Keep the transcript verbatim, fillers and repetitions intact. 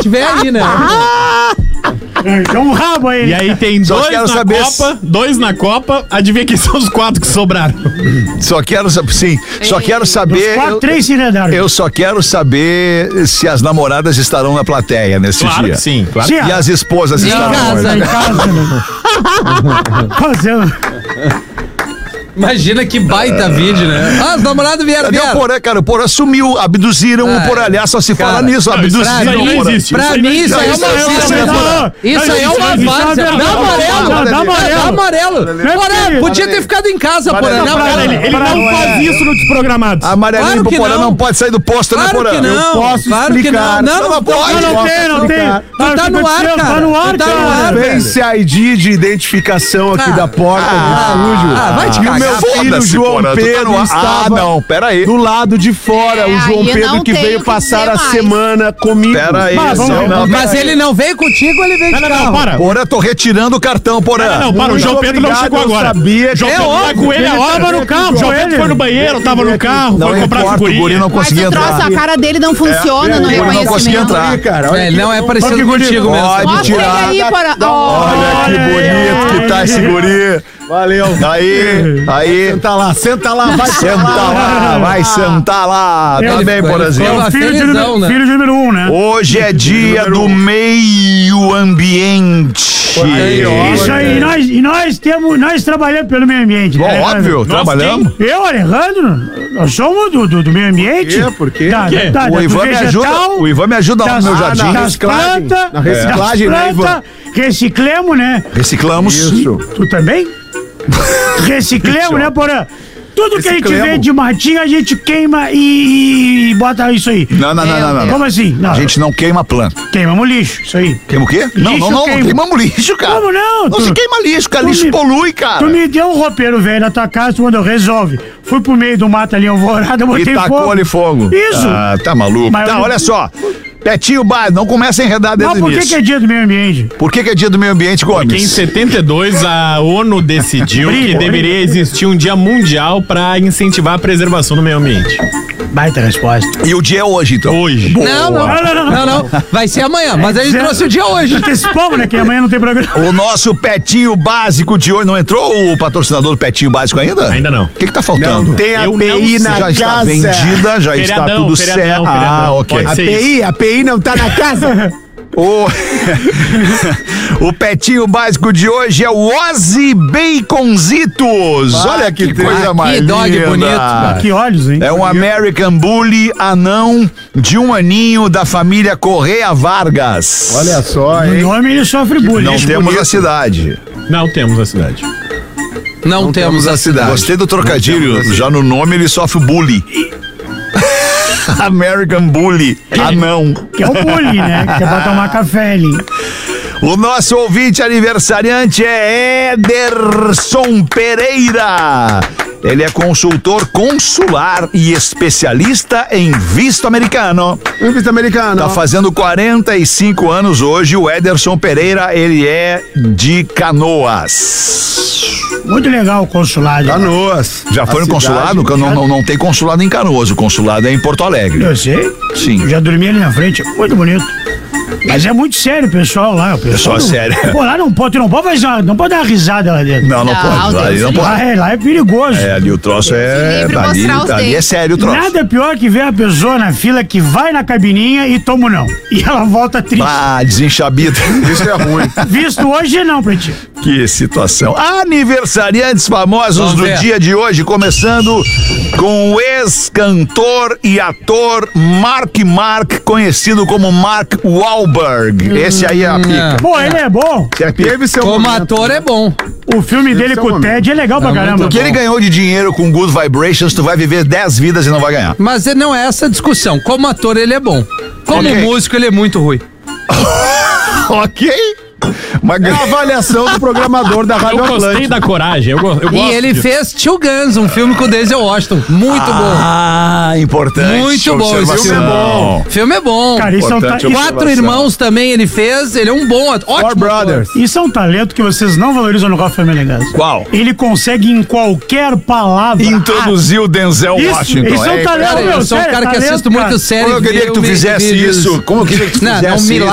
estiver aí, né? Então um rabo aí. E aí tem Só dois quero na saber Copa, se- dois na Copa, adivinha quem são os quatro que sobraram? Só quero saber, sim, só quero Dos saber... quatro, eu- três se heredaram. Eu só quero saber se as namoradas estarão na plateia nesse Claro dia. que sim, claro. Sim, E as esposas Em estarão casa, onde? Em casa, né? Fazendo. Imagina que baita vídeo, né? Ah, os namorados vieram, Cadê o vieram. Porã, cara? O Porã sumiu, abduziram Ah, o Porã. Aliás, só se cara, fala nisso, pra abduziram mim o Porã. existe. Pra mim, isso aí é uma várzea, Porã. Isso aí é uma várzea. Dá amarelo. Dá Dá amarelo. amarelo. Porã, podia ter ficado em casa, Porã. Não, pra Porã. ele. Ele não Pra- faz isso no Desprogramados. Amarelinho Claro pro que Porã não. não pode sair do posto, né, Claro Porã? que não. posso Claro que explicar. não. Não, Não, não pode. Não, não tem, não tem. Tu tá no ar, cara. Tá no ar, Tu tá no cara. ar, velho. Face I D de identificação aqui Ah. da porta do estúdio. Ah, vai te E o cagar. meu filho, Foda-se, João Porã, tu tá Pedro, no ar. estava Ah, não, pera aí. do lado de fora. É, o João aí Pedro não que tenho veio o que passar dizer a mais. semana comigo. Pera aí. Mas vamos não, ver. não, Mas pera aí. ele não veio contigo, ele veio Não, de não, não, carro. para. Porã, tô retirando o cartão, Porã. Não, não, para, o Muito João Pedro não obrigado, chegou eu agora. sabia. João É Pedro tá óbvio, com ele ele a hora. tava no carro, João com Pedro ele. foi no banheiro, tava no carro, Não foi comprar importa, o guri figurinha. não Mas conseguia o troço, entrar. a cara dele não funciona no ele não conseguia reconhecimento. entrar. Aí, cara, olha É, ele que- não é Olha parecido que contigo mesmo. Pode Mostra ele tirar. aí, Porã. Olha que bonito que tá esse guri. Valeu. Aí, aí. Senta lá, senta lá, vai Senta lá, vai sentar lá. Tá Ele bem, ficou- Porãzinho. ele ficou- Filho de, felizão, número, né? filho de número um, né? Hoje é dia do meio ambiente. Aí, ó. Isso aí, e nós, e nós temos, nós trabalhamos pelo meio ambiente. Bom, né, óbvio, Alejandro? trabalhamos. Eu, Alejandro, nós somos do, do, do meio ambiente. Por quê? Por quê? Da, Por quê? da- da- O do Ivan me ajuda, vegetal, o Ivan me ajuda lá no das- meu ah, jardim. das reciclagem. plantas, Na reciclagem, das né, Ivan? plantas, reciclemos, né? Reciclamos. Isso. Tu também? Reciclemos, né, Porã? Tudo que a gente Reciclemos. vê de matinho, a gente queima e, e bota isso aí. Não, não, não, não, não, Como não. assim? Não, A gente não queima planta. queimamos lixo, isso aí. Queima o quê? Não, Lixo não, não, queima. não queimamos lixo, cara. Como não? Não Tu- se queima lixo, cara. tu Lixo me- polui, cara. Tu me deu um roupeiro velho na tua casa, tu mandou, resolve. Fui pro meio do mato ali, alvorada, botei E tacou fogo. ali fogo. Isso. Ah, tá maluco. Mas Tá, eu- olha só. Petinho Bar, não começa a enredar Mas desde por que, nisso. que é dia do meio ambiente? Por que, que é dia do meio ambiente, Porque em Gomes? setenta e dois a ONU decidiu Briga, que briga. deveria existir um dia mundial para incentivar a preservação do meio ambiente. Baita resposta. E o dia é hoje, então. Hoje. Não, não, Não, não, não. não, não. Vai ser amanhã, mas a gente Zero. trouxe o dia hoje. Antecipamos, né? Que amanhã não tem programa. O nosso Petinho Básico de hoje. Não entrou o patrocinador do Petinho Básico ainda? Ainda não. O que, que tá faltando? Não, tem a Eu P I não na Já está casa. vendida, já está Feriadão, tudo feriadão, certo. Ah, feriadão. ok. Pode A ser P I, a P I não tá na casa. O... o Petinho Básico de hoje é o Ozzy Baconzitos. Olha que, que coisa co- mais que dog linda. bonito, cara. Que olhos, hein? É um American Bully anão de um aninho da família Correia Vargas. Olha só, No hein? nome ele sofre bullying. Não temos bonito. a cidade. Não temos a cidade. Não, temos a cidade. Gostei do trocadilho. Já no nome ele sofre bully. American Bully, anão. Que é o bullying, né? Que é pra tomar café ali. O nosso ouvinte aniversariante é Ederson Pereira. Ele é consultor consular e especialista em visto americano. Um visto americano. Tá fazendo quarenta e cinco anos hoje. O Ederson Pereira, ele é de Canoas. Muito legal o consulado. Canoas. Já foi A no consulado? cidade. Não, não, não tem consulado em Canoas. O consulado é em Porto Alegre. Eu sei. Sim. Eu já dormi ali na frente. Muito bonito. Mas é muito sério o pessoal lá. O pessoal Pessoal não- sério. Pô, lá não pode, tu não pode fazer uma, não pode dar uma risada lá dentro. Não, não, Não, pode. Deus Ali não livre. pode. Lá é, lá é perigoso. É, ali o troço é. livre Ali, mostrar os ali é dentes. sério o troço. Nada pior que ver a pessoa na fila que vai na cabininha e toma um não. E ela volta triste. Ah, desenchabido. Isso é ruim. Visto hoje não, Pretinho. Que situação. Aniversariantes famosos Vamos do ver. dia de hoje, começando com o ex-cantor e ator Mark Mark, conhecido como Mark Wahlberg. Esse aí é a pica. Pô, ele é bom. Esse é a pica. Teve seu Como momento. ator é bom. O filme dele ser com um o Ted é legal pra caramba. O que ele ganhou de dinheiro com Good Vibrations, tu vai viver dez vidas e não vai ganhar. Mas não é essa a discussão. Como ator ele é bom. Como Ok. músico ele é muito ruim. Ok? Mas É a avaliação do programador da Rádio Eu gostei Atlântica. da coragem. Eu, go- eu gosto E ele disso. fez Two Guns, um filme com o Denzel Washington. Muito Ah, importante. Muito bom esse observação. filme. bom. O filme é bom. Cara, isso é, um ta... Importante isso- observação. Quatro irmãos também ele fez. Ele é um bom ator. Four Ótimo Brothers. ator. isso é um talento que vocês não valorizam no Rafa Menegas. Qual? Ele consegue em qualquer palavra. Introduzir o Denzel Isso- Washington. isso é um É, talento. Cara, meu, eu sou um sério, cara que talento, assiste cara. muito série. Como eu queria que tu filme, fizesse vídeos. isso? Como eu queria que tu Não, fizesse não me isso?